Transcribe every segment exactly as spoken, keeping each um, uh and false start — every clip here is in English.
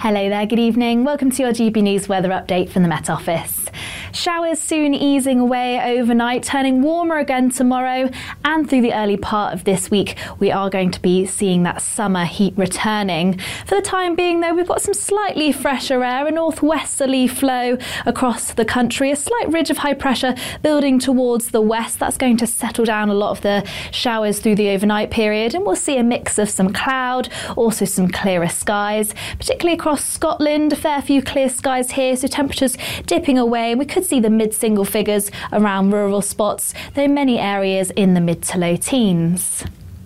Hello there, good evening. Welcome to your G B News weather update from the Met Office. Showers soon easing away overnight, turning warmer again tomorrow, and through the early part of this week we are going to be seeing that summer heat returning. For the time being though, we've got some slightly fresher air, a northwesterly flow across the country, a slight ridge of high pressure building towards the west. That's going to settle down a lot of the showers through the overnight period, and we'll see a mix of some cloud, also some clearer skies, particularly across Scotland. A fair few clear skies here, so temperatures dipping away, and we could see the mid-single figures around rural spots, though many areas in the mid to low teens.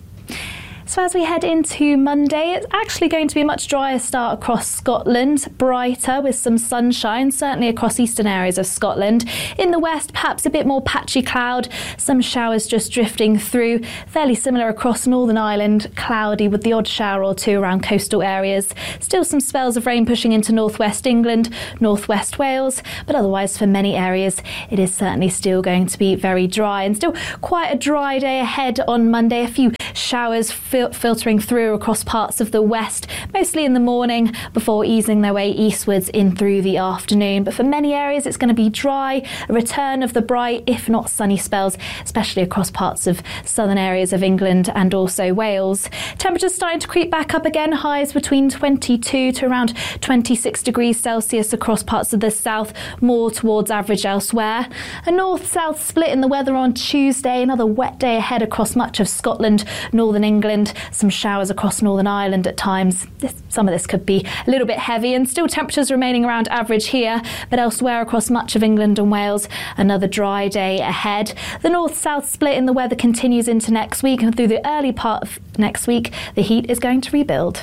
So as we head into Monday, it's actually going to be a much drier start across Scotland, brighter with some sunshine, certainly across eastern areas of Scotland. In the west, perhaps a bit more patchy cloud, some showers just drifting through, fairly similar across Northern Ireland, cloudy with the odd shower or two around coastal areas. Still some spells of rain pushing into northwest England, northwest Wales, but otherwise for many areas it is certainly still going to be very dry, and still quite a dry day ahead on Monday. A few showers fil- filtering through across parts of the west, mostly in the morning before easing their way eastwards in through the afternoon. But for many areas it's going to be dry, a return of the bright, if not sunny spells, especially across parts of southern areas of England and also Wales. Temperatures starting to creep back up again, highs between twenty-two to around twenty-six degrees Celsius across parts of the south, more towards average elsewhere. A north-south split in the weather on Tuesday, another wet day ahead across much of Scotland, northern England, some showers across Northern Ireland at times. This, some of this could be a little bit heavy, and still temperatures remaining around average here, but elsewhere across much of England and Wales, another dry day ahead. The north-south split in the weather continues into next week, and through the early part of next week, the heat is going to rebuild.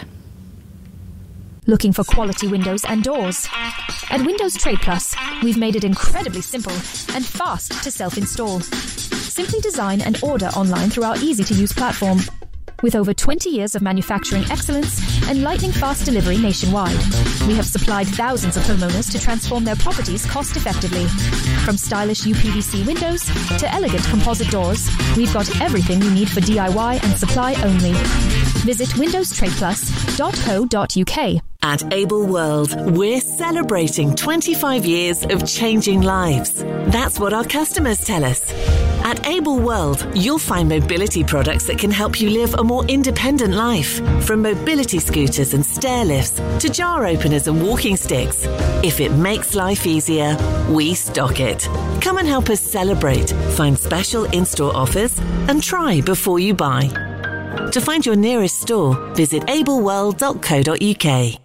Looking for quality windows and doors? At Windows Trade Plus, we've made it incredibly simple and fast to self-install. Simply design and order online through our easy-to-use platform. With over twenty years of manufacturing excellence and lightning-fast delivery nationwide, we have supplied thousands of homeowners to transform their properties cost-effectively. From stylish U P V C windows to elegant composite doors, we've got everything you need for D I Y and supply only. Visit windows trade plus dot co dot U K. At Able World, we're celebrating twenty-five years of changing lives. That's what our customers tell us. At Able World, you'll find mobility products that can help you live a more independent life. From mobility scooters and stair lifts to jar openers and walking sticks. If it makes life easier, we stock it. Come and help us celebrate, find special in-store offers, and try before you buy. To find your nearest store, visit able world dot co dot U K.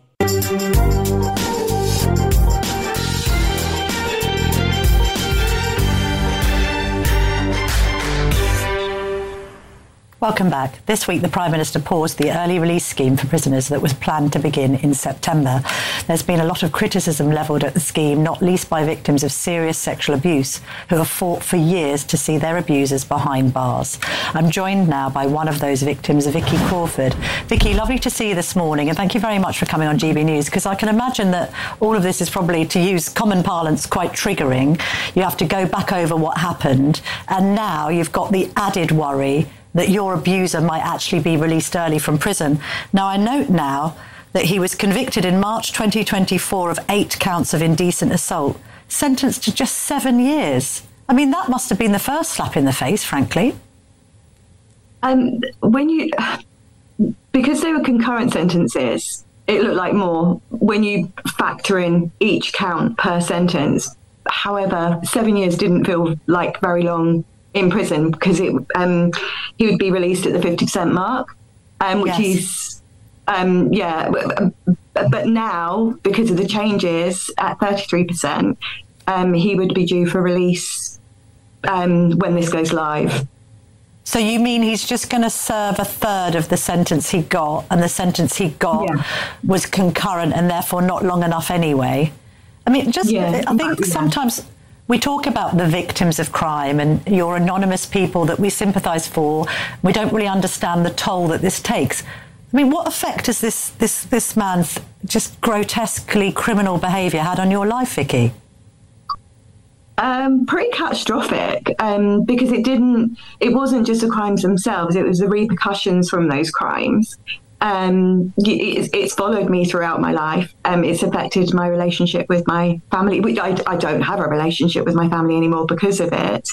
Welcome back. This week, the Prime Minister paused the early release scheme for prisoners that was planned to begin in September. There's been a lot of criticism levelled at the scheme, not least by victims of serious sexual abuse who have fought for years to see their abusers behind bars. I'm joined now by one of those victims, Vicky Crawford. Vicky, lovely to see you this morning, and thank you very much for coming on G B News, because I can imagine that all of this is probably, to use common parlance, quite triggering. You have to go back over what happened, and now you've got the added worry that your abuser might actually be released early from prison. Now, I note now that he was convicted in March twenty twenty-four of eight counts of indecent assault, sentenced to just seven years. I mean, that must have been the first slap in the face, frankly. Um, when you, because they were concurrent sentences, it looked like more when you factor in each count per sentence. However, seven years didn't feel like very long in prison, because it, um, he would be released at the fifty percent mark, um, which yes. is, um, yeah, but, but now, because of the changes at thirty-three percent, um, he would be due for release um, when this goes live. So you mean he's just going to serve a third of the sentence he got, and the sentence he got yeah. was concurrent and therefore not long enough anyway? I mean, just, yeah, I think yeah. sometimes we talk about the victims of crime and your anonymous people that we sympathise for. We don't really understand the toll that this takes. I mean, what effect has this this this man's just grotesquely criminal behaviour had on your life, Vicky? Um, pretty catastrophic, um, because it didn't. It wasn't just the crimes themselves; it was the repercussions from those crimes. Um, it's, it's followed me throughout my life. Um, it's affected my relationship with my family. Which I, I don't have a relationship with my family anymore because of it.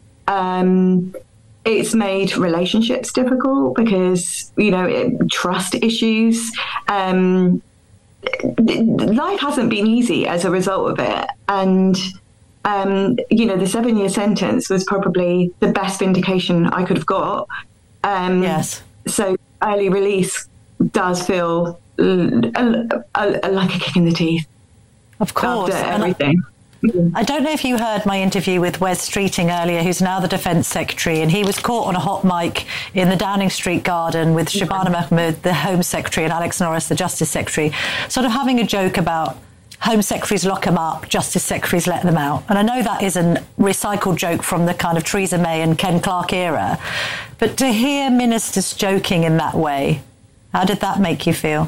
Um, it's made relationships difficult because, you know, it, trust issues. Um, life hasn't been easy as a result of it. And, um, you know, the seven-year sentence was probably the best vindication I could have got. Um, yes. So early release does feel a, a, a, like a kick in the teeth. Of course. After everything. I, I don't know if you heard my interview with Wes Streeting earlier, who's now the Defence Secretary, and he was caught on a hot mic in the Downing Street garden with Shabana Mahmood, the Home Secretary, and Alex Norris, the Justice Secretary, sort of having a joke about Home Secretaries lock them up, Justice Secretaries let them out. And I know that is a recycled joke from the kind of Theresa May and Ken Clarke era. But to hear ministers joking in that way, how did that make you feel?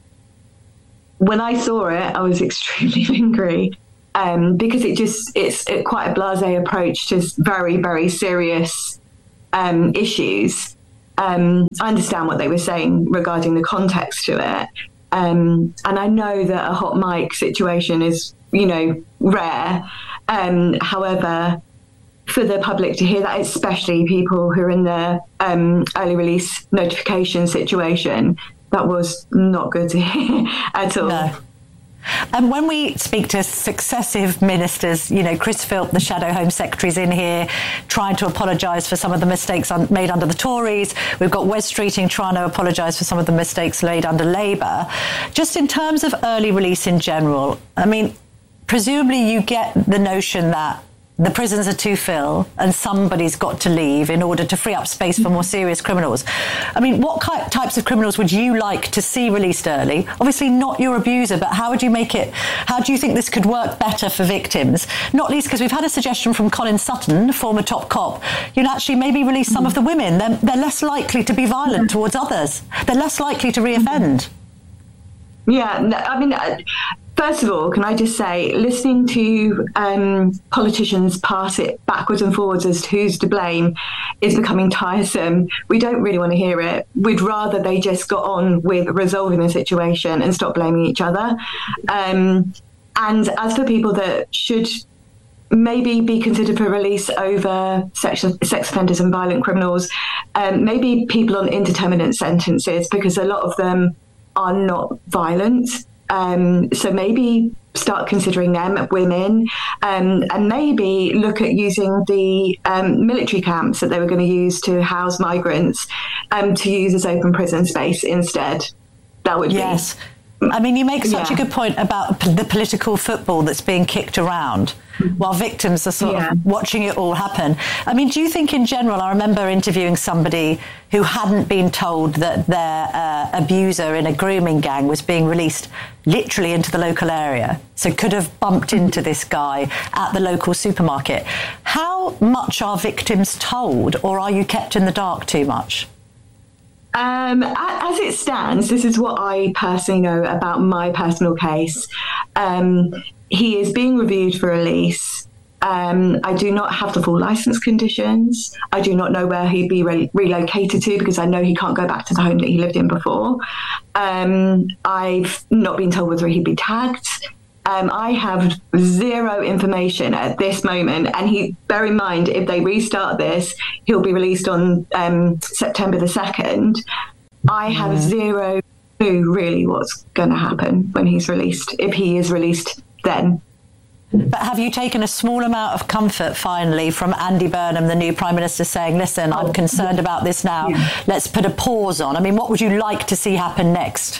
When I saw it, I was extremely angry um, because it just, it's it, quite a blasé approach to very, very serious um, issues. Um, I understand what they were saying regarding the context to it. Um, and I know that a hot mic situation is, you know, rare. Um, however, for the public to hear that, especially people who are in the um, early release notification situation, that was not good to hear at all. No. And when we speak to successive ministers, you know, Chris Philp, the Shadow Home Secretary, is in here trying to apologise for some of the mistakes un- made under the Tories. We've got Wes Streeting trying to apologise for some of the mistakes made under Labour. Just in terms of early release in general, I mean, presumably you get the notion that the prisons are too full and somebody's got to leave in order to free up space for more serious criminals. I mean, what ki- types of criminals would you like to see released early? Obviously not your abuser, but how would you make it, how do you think this could work better for victims? Not least because we've had a suggestion from Colin Sutton, former top cop, you know, actually maybe release some of the women. They're, they're less likely to be violent towards others. They're less likely to reoffend. Yeah, I mean... Uh, First of all, can I just say, listening to um, politicians pass it backwards and forwards as to who's to blame is becoming tiresome. We don't really want to hear it. We'd rather they just got on with resolving the situation and stop blaming each other. Um, and as for people that should maybe be considered for release over sex, sex offenders and violent criminals, um, maybe people on indeterminate sentences, because a lot of them are not violent. Um, so maybe start considering them women, um, and maybe look at using the um, military camps that they were going to use to house migrants um, to use as open prison space instead. That would yes. be... I mean, you make such yeah. a good point about the political football that's being kicked around while victims are sort yeah. of watching it all happen. I mean, do you think in general, I remember interviewing somebody who hadn't been told that their uh, abuser in a grooming gang was being released literally into the local area, so could have bumped into this guy at the local supermarket. How much are victims told, or are you kept in the dark too much? Um, as it stands, this is what I personally know about my personal case. Um, he is being reviewed for release. Um, I do not have the full licence conditions. I do not know where he'd be re- relocated to, because I know he can't go back to the home that he lived in before. Um, I've not been told whether he'd be tagged. Um, I have zero information at this moment, and he, bear in mind, if they restart this, he'll be released on um, September the second. I have mm. zero clue really what's going to happen when he's released, if he is released then. But have you taken a small amount of comfort finally from Andy Burnham, the new Prime Minister, saying, listen, I'm concerned about this now, yeah. let's put a pause on? I mean, what would you like to see happen next?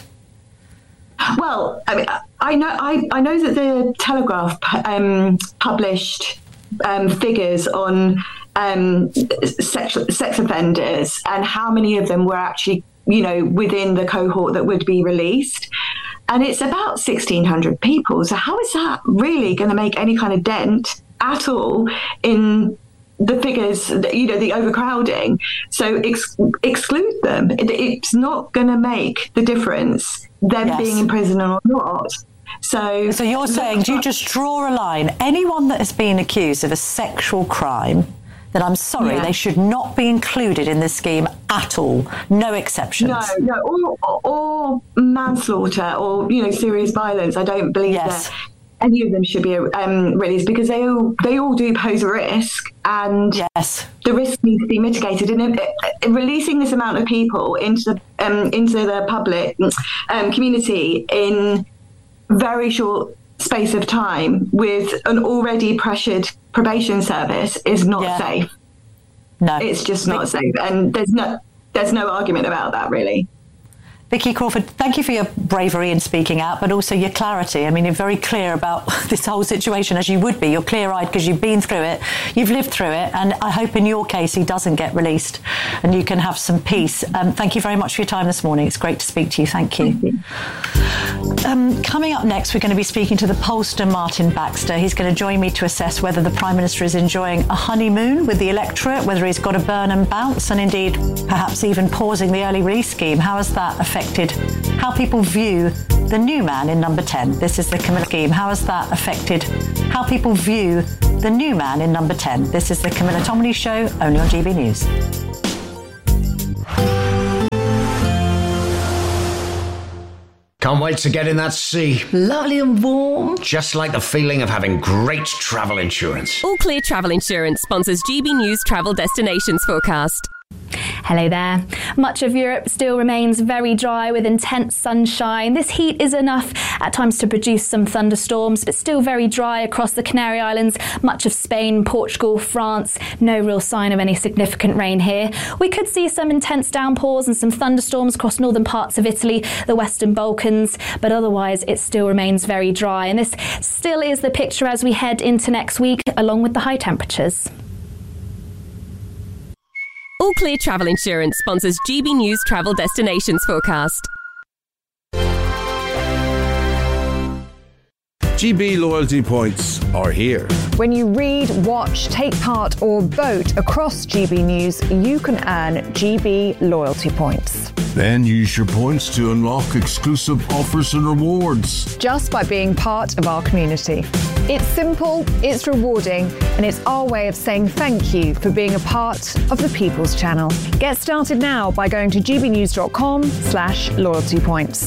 Well, I mean, I know I, I know that the Telegraph um, published um, figures on um, sex, sex offenders and how many of them were actually, you know, within the cohort that would be released. And it's about sixteen hundred people. So how is that really going to make any kind of dent at all in the figures, you know, the overcrowding? So ex- exclude them. It, it's not going to make the difference, them yes. being in prison or not. So, so you're saying, do you just draw a line? Anyone that has been accused of a sexual crime, then I'm sorry, yeah. they should not be included in this scheme at all. No exceptions. No, no, or, or manslaughter or, you know, serious violence. I don't believe yes. that any of them should be um, released, because they all they all do pose a risk, and yes. the risk needs to be mitigated. And uh, uh, releasing this amount of people into the um, into the public um, community in very short space of time with an already pressured probation service is not yeah. safe. No, it's just not safe, and there's no there's no argument about that, really. Vicky Crawford, thank you for your bravery in speaking out, but also your clarity. I mean, you're very clear about this whole situation, as you would be. You're clear-eyed because you've been through it, you've lived through it, and I hope in your case he doesn't get released and you can have some peace. Um, thank you very much for your time this morning. It's great to speak to you. Thank you. Thank you. Um, coming up next, we're going to be speaking to the pollster Martin Baxter. He's going to join me to assess whether the Prime Minister is enjoying a honeymoon with the electorate, whether he's got a burn and bounce, and indeed perhaps even pausing the early release scheme. How has that affected how people view the new man in number ten? This is the Camilla scheme. How has that affected how people view the new man in number ten? This is the Camilla Tominey Show, only on G B News. Can't wait to get in that sea. Lovely and warm. Just like the feeling of having great travel insurance. All Clear Travel Insurance sponsors G B News Travel Destinations Forecast. Hello there. Much of Europe still remains very dry with intense sunshine. This heat is enough at times to produce some thunderstorms, but still very dry across the Canary Islands, much of Spain, Portugal, France. No real sign of any significant rain here. We could see some intense downpours and some thunderstorms across northern parts of Italy, the Western Balkans, but otherwise it still remains very dry. And this still is the picture as we head into next week, along with the high temperatures. All Clear Travel Insurance sponsors G B News Travel Destinations Forecast. G B loyalty points are here. When you read, watch, take part or vote across G B News, you can earn G B loyalty points. Then use your points to unlock exclusive offers and rewards. Just by being part of our community. It's simple, it's rewarding, and it's our way of saying thank you for being a part of the People's Channel. Get started now by going to gbnews.com slash loyalty points.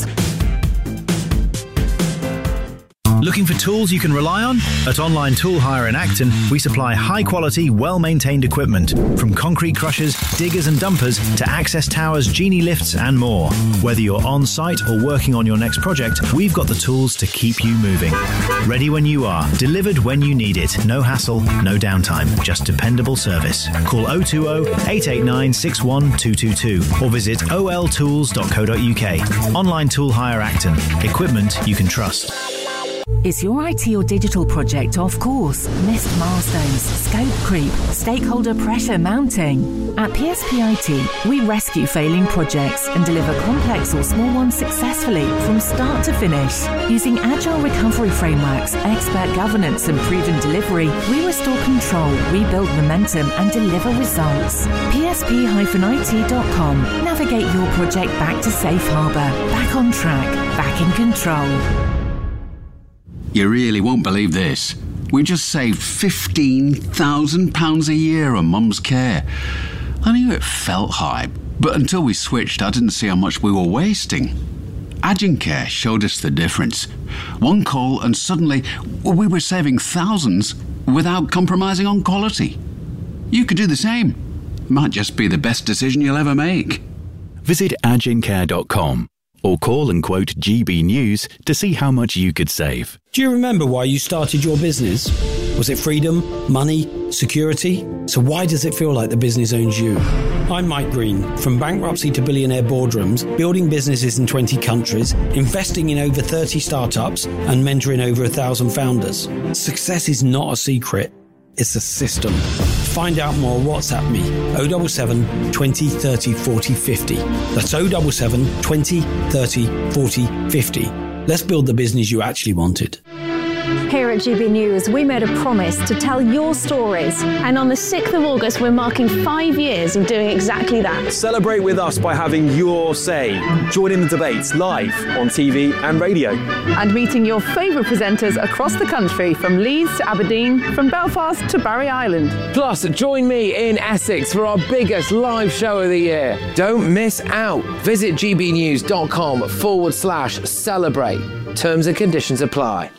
Looking for tools you can rely on? At Online Tool Hire in Acton, we supply high-quality, well-maintained equipment, from concrete crushers, diggers and dumpers to access towers, genie lifts and more. Whether you're on-site or working on your next project, we've got the tools to keep you moving. Ready when you are, delivered when you need it. No hassle, no downtime, just dependable service. Call oh two oh, eight eight nine, six one two two two or visit o l tools dot co dot u k. Online Tool Hire Acton. Equipment you can trust. Is your I T or digital project off course? Missed milestones, scope creep, stakeholder pressure mounting? At P S P I T, we rescue failing projects and deliver complex or small ones successfully from start to finish. Using agile recovery frameworks, expert governance and proven delivery, we restore control, rebuild momentum and deliver results. P S P I T dot com. Navigate your project back to safe harbour, back on track, back in control. You really won't believe this. We just saved fifteen thousand pounds a year on Mum's care. I knew it felt high, but until we switched, I didn't see how much we were wasting. Agencare showed us the difference. One call and suddenly we were saving thousands without compromising on quality. You could do the same. Might just be the best decision you'll ever make. Visit agencare dot com. Or call and quote G B News to see how much you could save. Do you remember why you started your business? Was it freedom, money, security? So why does it feel like the business owns you? I'm Mike Green, from bankruptcy to billionaire boardrooms, building businesses in twenty countries, investing in over thirty startups, and mentoring over a thousand founders. Success is not a secret. It's a system. Find out more, WhatsApp me, oh seven seven, twenty, thirty, forty, fifty. That's oh seven seven, twenty, thirty, forty, fifty. Let's build the business you actually wanted. Here at G B News, we made a promise to tell your stories. And on the sixth of August, we're marking five years of doing exactly that. Celebrate with us by having your say. Join in the debates live on T V and radio. And meeting your favourite presenters across the country, from Leeds to Aberdeen, from Belfast to Barry Island. Plus, join me in Essex for our biggest live show of the year. Don't miss out. Visit gbnews.com forward slash celebrate. Terms and conditions apply.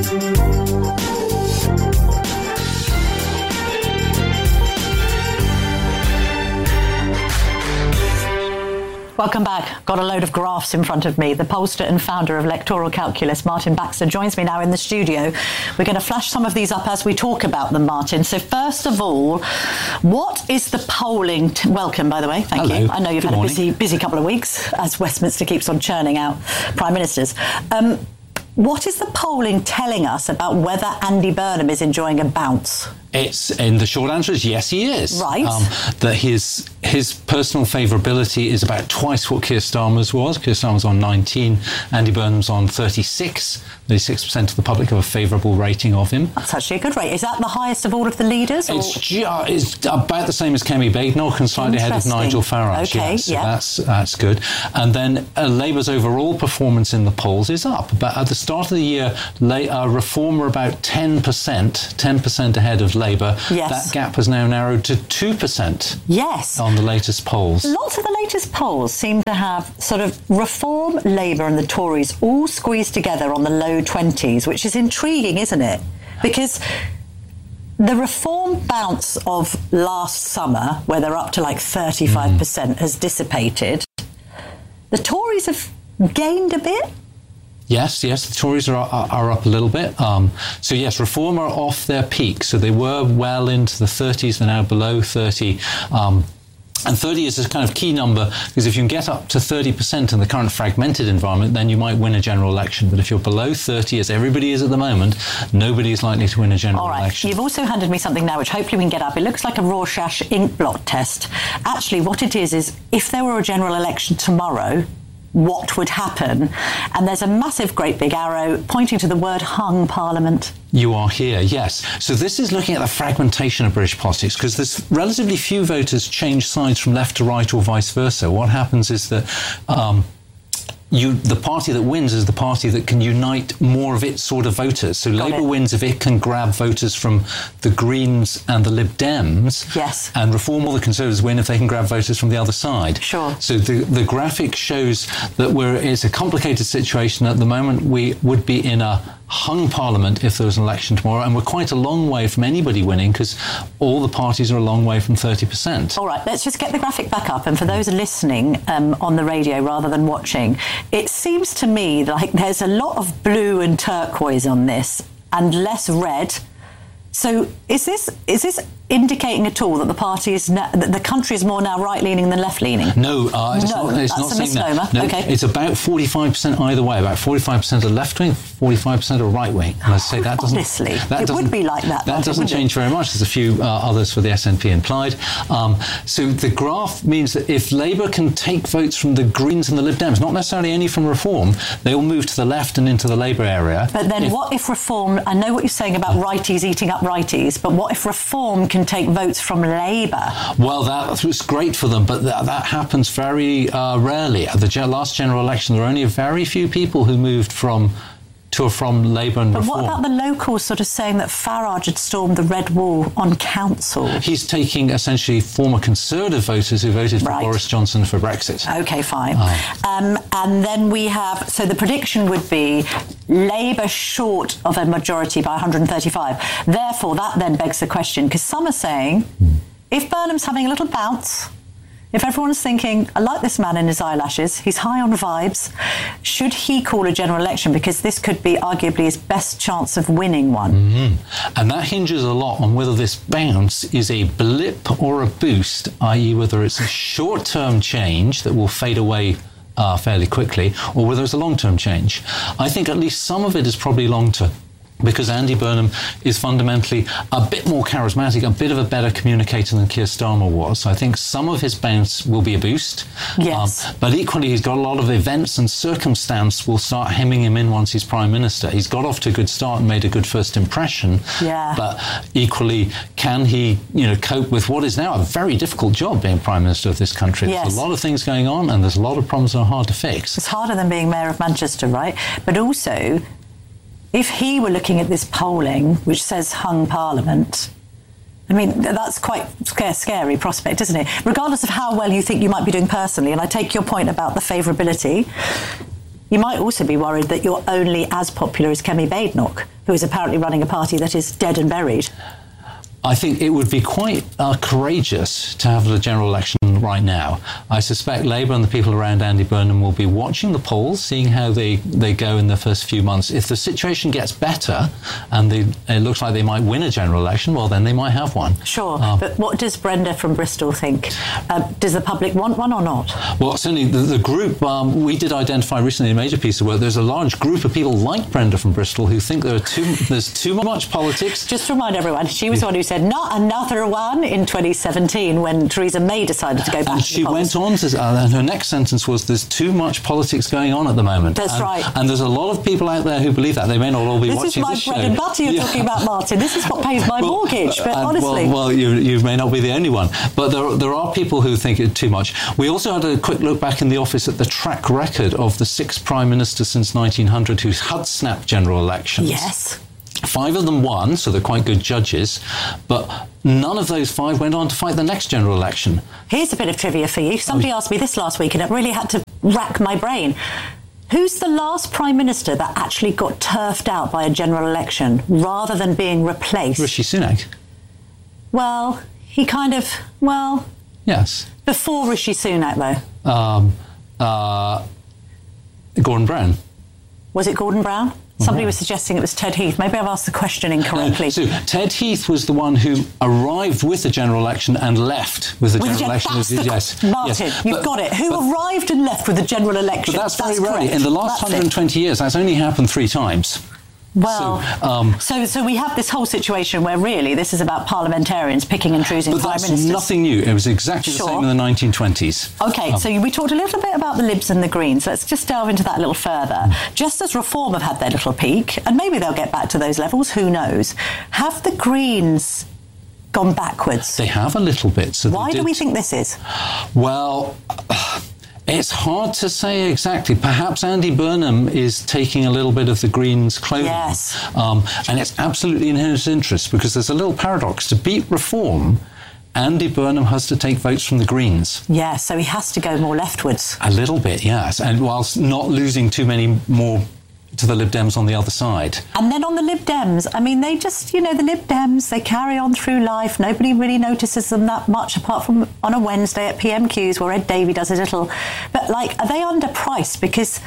Welcome back. Got a load of graphs in front of me. The pollster and founder of Electoral Calculus, Martin Baxter, joins me now in the studio. We're going to flash some of these up as we talk about them, Martin. So first of all, what is the polling... T- Welcome, by the way. Thank Hello. you. I know you've Good had morning. a busy, busy couple of weeks as Westminster keeps on churning out prime ministers. Um, what is the polling telling us about whether Andy Burnham is enjoying a bounce? It's, and the short answer is yes, he is. Right. Um, that his his personal favourability is about twice what Keir Starmer's was. Keir Starmer's on nineteen, Andy Burnham's on thirty-six. thirty-six percent of the public have a favourable rating of him. That's actually a good rate. Is that the highest of all of the leaders? Or? It's, ju- it's about the same as Kemi Badenoch and slightly ahead of Nigel Farage. Okay, yeah, so yeah. that's, that's good. And then uh, Labour's overall performance in the polls is up. But at the start of the year, La- uh, Reform were about ten percent, ten percent ahead of Labour. Yes. That gap has now narrowed to two percent. Yes. On the latest polls. Lots of the latest polls seem to have sort of Reform, Labour and the Tories all squeezed together on the low twenties, which is intriguing, isn't it? Because the Reform bounce of last summer, where they're up to like thirty-five percent, mm. has dissipated. The Tories have gained a bit. Yes, yes, the Tories are, are, are up a little bit. Um, so yes, Reform are off their peak. So they were well into the thirties, they're now below thirty. Um, and thirty is a kind of key number, because if you can get up to thirty percent in the current fragmented environment, then you might win a general election. But if you're below thirty, as everybody is at the moment, nobody is likely to win a general All right. election. You've also handed me something now, which hopefully we can get up. It looks like a Rorschach ink blot test. Actually, what it is, is if there were a general election tomorrow, what would happen? And there's a massive, great big arrow pointing to the word hung Parliament. You are here, yes. So this is looking at the fragmentation of British politics, because there's relatively few voters change sides from left to right or vice versa. What happens is that um, you, the party that wins is the party that can unite more of its sort of voters. So Got Labour it. wins if it can grab voters from the Greens and the Lib Dems. Yes. And Reform or the Conservatives win if they can grab voters from the other side. Sure. So the, the graphic shows that we're, it's a complicated situation. At the moment, we would be in a hung Parliament if there was an election tomorrow, and we're quite a long way from anybody winning, because all the parties are a long way from thirty percent. All right, let's just get the graphic back up. And for those listening um, on the radio rather than watching, it seems to me like there's a lot of blue and turquoise on this and less red. So is this is this indicating at all that the party is na- that the country is more now right-leaning than left-leaning? No, uh, it's no, not, it's that's not a saying misnomer. that. No, okay. It's about forty-five percent either way. About forty-five percent are left-wing, forty-five percent are right-wing. And I say that doesn't... Honestly, that it doesn't, would be like that. That doesn't it, change very much. There's a few uh, others for the S N P implied. Um, so the graph means that if Labour can take votes from the Greens and the Lib Dems, not necessarily any from Reform, they'll move to the left and into the Labour area. But then if, what if Reform... I know what you're saying about righties eating up righties, but what if Reform can take votes from Labour? Well, that was great for them, but that, that happens very uh, rarely. At the ge- last general election, there were only a very few people who moved from to or from Labour and but Reform. But what about the locals sort of saying that Farage had stormed the Red Wall on council? He's taking essentially former Conservative voters who voted for Right. Boris Johnson for Brexit. OK, fine. Oh. Um, and then we have... So the prediction would be Labour short of a majority by one hundred thirty-five. Therefore, that then begs the question, because some are saying... Hmm. If Burnham's having a little bounce, if everyone's thinking, I like this man in his eyelashes, he's high on vibes, should he call a general election? Because this could be arguably his best chance of winning one. Mm-hmm. And that hinges a lot on whether this bounce is a blip or a boost, that is whether it's a short-term change that will fade away uh, fairly quickly, or whether it's a long-term change. I think at least some of it is probably long-term. because Andy Burnham is fundamentally a bit more charismatic, a bit of a better communicator than Keir Starmer was. So I think some of his bounce will be a boost. Yes. Um, but equally, he's got a lot of events and circumstance will start hemming him in once he's Prime Minister. He's got off to a good start and made a good first impression. Yeah. But equally, can he, you know, cope with what is now a very difficult job being Prime Minister of this country? Yes. There's a lot of things going on and there's a lot of problems that are hard to fix. It's harder than being Mayor of Manchester, right? But also, if he were looking at this polling, which says hung Parliament, I mean, that's quite a scary prospect, isn't it? Regardless of how well you think you might be doing personally, and I take your point about the favourability, you might also be worried that you're only as popular as Kemi Badenoch, who is apparently running a party that is dead and buried. I think it would be quite uh, courageous to have the general election right now. I suspect Labour and the people around Andy Burnham will be watching the polls, seeing how they, they go in the first few months. If the situation gets better and they, it looks like they might win a general election, well, then they might have one. Sure, Um, but what does Brenda from Bristol think? Uh, does the public want one or not? Well, certainly the, the group, um, we did identify recently in a major piece of work, there's a large group of people like Brenda from Bristol who think there are too, there's too much politics. Just to remind everyone, she was the one who said, not another one, in twenty seventeen when Theresa May decided to go back and to she the polls. went on to, uh, and her next sentence was, there's too much politics going on at the moment. That's and, right. And there's a lot of people out there who believe that. They may not all be this watching this is my this bread show. and butter you're Yeah. talking about, Martin. This is what pays my Well, mortgage, but and, honestly. Well, well you, you may not be the only one, but there, there are people who think it's too much. We also had a quick look back in the office at the track record of the six Prime Ministers since nineteen hundred who had snapped general elections. Yes. Five of them won, so they're quite good judges, but none of those five went on to fight the next general election. Here's a bit of trivia for you. Somebody asked me this last week and it really had to rack my brain. Who's the last Prime Minister that actually got turfed out by a general election rather than being replaced? Rishi Sunak. Well, he kind of, well... Yes. Before Rishi Sunak, though. Um, uh, Gordon Brown. Was it Gordon Brown? Somebody was suggesting it was Ted Heath. Maybe I've asked the question incorrectly. Uh, so Ted Heath was the one who arrived with the general election and left with the With general gen- election. that's the, yes, Martin, yes. you've But- got it. Who but- arrived and left with the general election? But that's very That's rare. correct. In the last That's one hundred twenty it. years, that's only happened three times. Well, so, um, so so we have this whole situation where really this is about parliamentarians picking and choosing but prime that's ministers. nothing new. It was exactly Sure. the same in the nineteen twenties. OK, Um, so we talked a little bit about the Libs and the Greens. Let's just delve into that a little further. Just as Reform have had their little peak, and maybe they'll get back to those levels, who knows, have the Greens gone backwards? They have a little bit. So they Why do did- we think this is? Well, it's hard to say exactly. Perhaps Andy Burnham is taking a little bit of the Greens' clothing. Yes. Um, and it's absolutely in his interest because there's a little paradox. To beat Reform, Andy Burnham has to take votes from the Greens. Yeah, so he has to go more leftwards. A little bit, yes. And whilst not losing too many more to the Lib Dems on the other side. And then on the Lib Dems, I mean, they just, you know, the Lib Dems, they carry on through life. Nobody really notices them that much, apart from on a Wednesday at P M Qs where Ed Davey does a little. But, like, are they underpriced? Because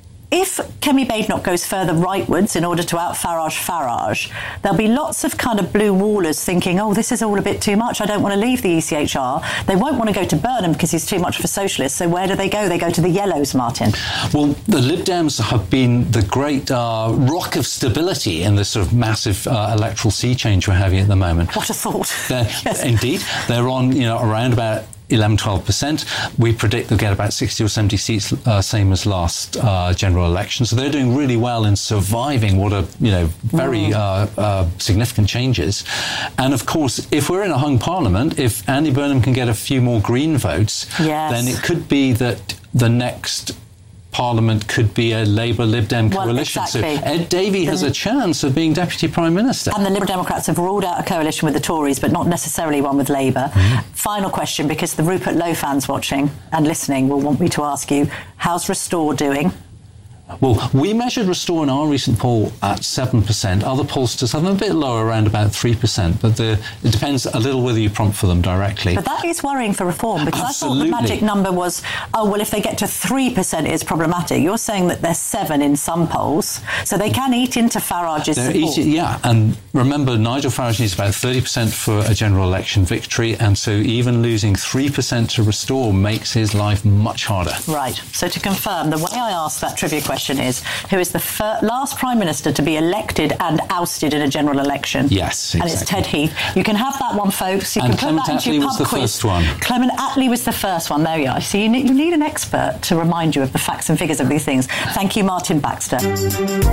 if Kemi Badenoch goes further rightwards in order to out-Farage Farage, there'll be lots of kind of blue wallers thinking, oh, this is all a bit too much, I don't want to leave the E C H R. They won't want to go to Burnham because he's too much of a socialist. So where do they go? They go to the Yellows, Martin. Well, the Lib Dems have been the great uh, rock of stability in this sort of massive uh, electoral sea change we're having at the moment. What a thought. They're, Yes. Indeed. They're on, you know, around about eleven, twelve percent. We predict they'll get about sixty or seventy seats, uh, same as last uh, general election. So they're doing really well in surviving what are, you know, very Mm. uh, uh, significant changes. And of course, if we're in a hung parliament, if Andy Burnham can get a few more Green votes, Yes. then it could be that the next Parliament could be a Labour Lib Dem Well, coalition. exactly. So Ed Davey has a chance of being Deputy Prime Minister. And the Liberal Democrats have ruled out a coalition with the Tories, but not necessarily one with Labour. Mm-hmm. Final question, because the Rupert Lowe fans watching and listening will want me to ask you, how's Restore doing? Well, we measured Restore in our recent poll at seven percent. Other pollsters have them a bit lower, around about three percent. But the, it depends a little whether you prompt for them directly. But that is worrying for Reform, because Absolutely. I thought the magic number was, oh, well, if they get to three percent, it's problematic. You're saying that they're seven in some polls, so they can eat into Farage's They're support. easy, yeah, and remember, Nigel Farage needs about thirty percent for a general election victory, and so even losing three percent to Restore makes his life much harder. Right. So to confirm, the way I asked that trivia question question is, who is the fir- last Prime Minister to be elected and ousted in a general election? Yes, exactly. And it's Ted Heath. You can have that one, folks. You and can Clement put that into your Attlee pub was the quiz. first one. Clement Attlee was the first one. There you are. So you need, you need an expert to remind you of the facts and figures of these things. Thank you, Martin Baxter.